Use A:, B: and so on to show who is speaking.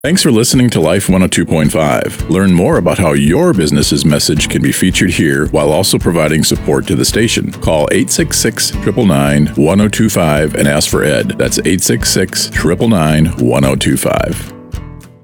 A: Thanks for listening to Life 102.5. Learn more about how your business's message can be featured here while also providing support to the station. Call 866-999-1025 and ask for Ed. That's 866-999-1025.